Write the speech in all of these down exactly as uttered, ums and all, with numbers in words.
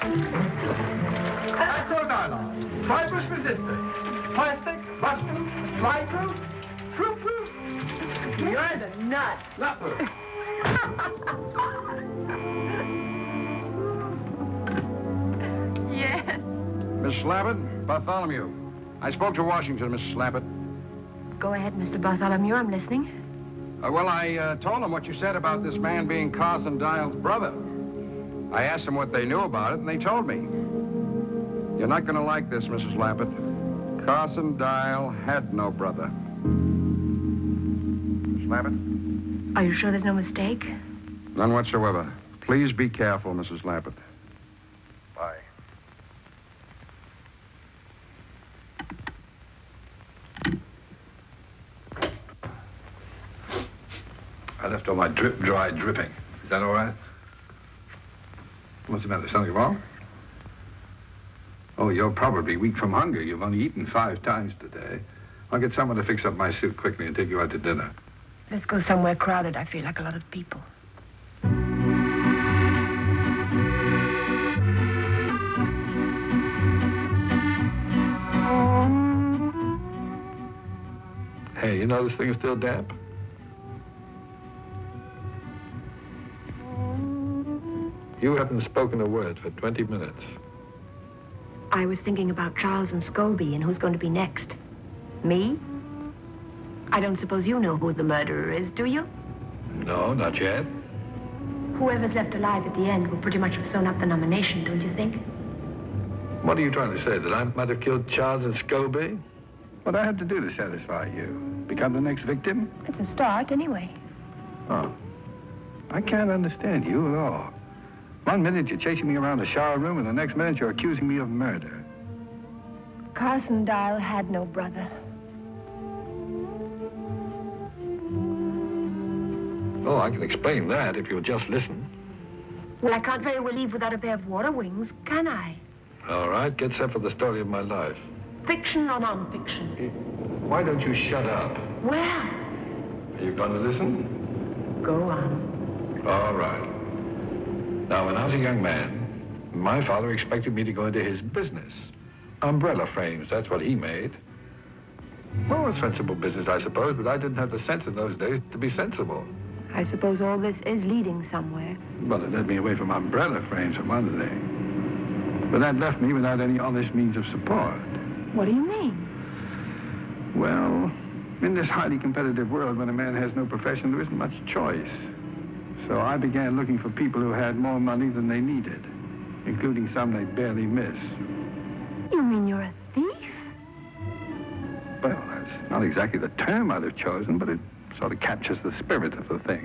Acro-nylon, fibrous resistor, plastic, bust-proof, fly-proof, proof-proof. You're the nut. Nut-proof. Yes. Miss Slappett, Bartholomew. I spoke to Washington, Miss Slappett. Go ahead, Mister Bartholomew. I'm listening. Uh, well, I uh, told him what you said about this man being Carson Dial's brother. I asked them what they knew about it, and they told me. You're not going to like this, Missus Lappett. Carson Dial had no brother. Miss Lappett? Are you sure there's no mistake? None whatsoever. Please be careful, Missus Lappett. Bye. I left all my drip dry dripping. Is that all right? What's the matter? Something wrong? Oh, you're probably weak from hunger. You've only eaten five times today. I'll get someone to fix up my suit quickly and take you out to dinner. Let's go somewhere crowded. I feel like a lot of people. Hey, you know this thing is still damp? You haven't spoken a word for twenty minutes. I was thinking about Charles and Scobie and who's going to be next. Me? I don't suppose you know who the murderer is, do you? No, not yet. Whoever's left alive at the end will pretty much have sewn up the nomination, don't you think? What are you trying to say, that I might have killed Charles and Scobie? What I have to do to satisfy you? Become the next victim? It's a start, anyway. Oh. I can't understand you at all. One minute you're chasing me around the shower room, and the next minute you're accusing me of murder. Carson Dial had no brother. Oh, I can explain that if you'll just listen. Well, I can't very well leave without a pair of water wings, can I? All right, get set for the story of my life. Fiction or non-fiction? Why don't you shut up? Well, Are you going to listen? go on. All right. Now, when I was a young man, my father expected me to go into his business. Umbrella frames, that's what he made. Well, a sensible business, I suppose, but I didn't have the sense in those days to be sensible. I suppose all this is leading somewhere. Well, it led me away from umbrella frames, for one thing. But that left me without any honest means of support. What do you mean? Well, in this highly competitive world, when a man has no profession, there isn't much choice. So I began looking for people who had more money than they needed, including some they barely miss. You mean you're a thief? Well, that's not exactly the term I'd have chosen, but it sort of captures the spirit of the thing.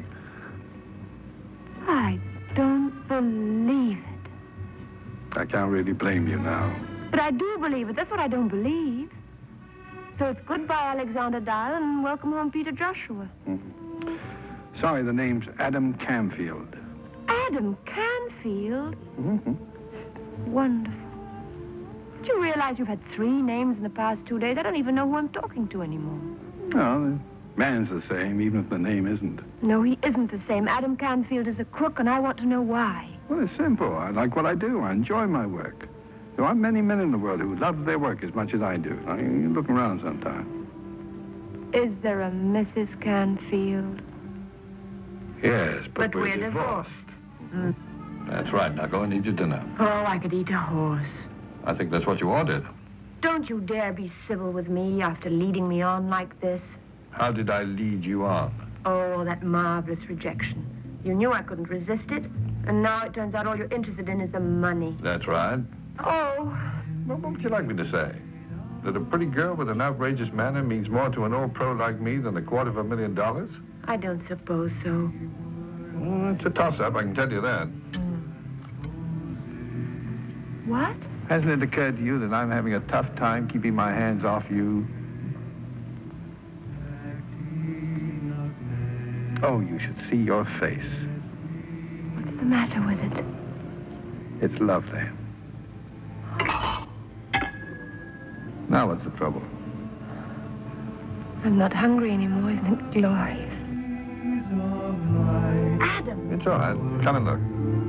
I don't believe it. I can't really blame you now. But I do believe it. That's what I don't believe. So it's goodbye, Alexander Dial, and welcome home, Peter Joshua. Mm-hmm. Sorry, the name's Adam Camfield. Adam Canfield? Mm-hmm. Wonderful. Do you realize you've had three names in the past two days? I don't even know who I'm talking to anymore. No, the man's the same, even if the name isn't. No, he isn't the same. Adam Canfield is a crook, and I want to know why. Well, it's simple. I like what I do. I enjoy my work. There aren't many men in the world who love their work as much as I do. I mean, you look around sometime. Is there a Missus Canfield? Yes, but, But we're divorced. Mm. That's right. Now go and eat your dinner. Oh, I could eat a horse. I think that's what you ordered. Don't you dare be civil with me after leading me on like this. How did I lead you on? Oh, that marvelous rejection. You knew I couldn't resist it, and now it turns out all you're interested in is the money. That's right. Oh. Well, what would you like me to say? That a pretty girl with an outrageous manner means more to an old pro like me than a quarter of a million dollars? I don't suppose so. Well, it's a toss-up, I can tell you that. What? Hasn't it occurred to you that I'm having a tough time keeping my hands off you? Oh, you should see your face. What's the matter with it? It's lovely. Now what's the trouble? I'm not hungry anymore. Isn't it glorious? Adam! It's all right. Come and look.